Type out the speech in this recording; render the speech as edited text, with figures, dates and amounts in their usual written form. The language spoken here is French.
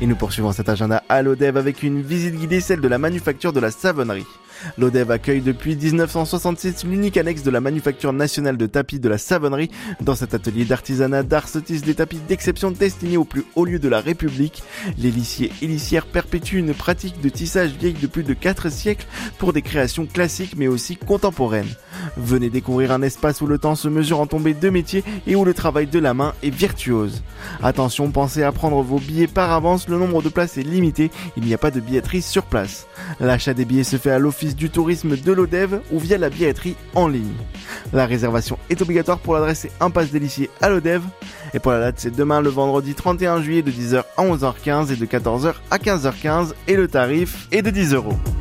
Et nous poursuivons cet agenda à l'ODEV avec une visite guidée, celle de la manufacture de la savonnerie. L'ODEV accueille depuis 1966 l'unique annexe de la manufacture nationale de tapis de la savonnerie. Dans cet atelier d'artisanat d'art se tissent des tapis d'exception destinés aux plus hauts lieux de la République. Les lissiers et lissières perpétuent une pratique de tissage vieille de plus de 4 siècles pour des créations classiques mais aussi contemporaines. Venez découvrir un espace où le temps se mesure en tombées de métier et où le travail de la main est virtuose. Attention, pensez à prendre vos billets par avance, le nombre de places est limité, il n'y a pas de billetterie sur place. L'achat des billets se fait à l'office du tourisme de l'ODEV ou via la billetterie en ligne. La réservation est obligatoire pour l'adresse et impasse des Lissiers à l'ODEV. Et pour la date, c'est demain le vendredi 31 juillet de 10h à 11h15 et de 14h à 15h15 et le tarif est de 10 €.